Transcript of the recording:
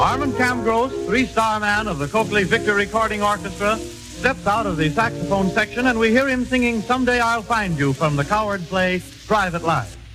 Armand Camgross, three-star man of the Coakley Victor Recording Orchestra, steps out of the saxophone section, and we hear him singing Someday I'll Find You from the Coward play Private Life.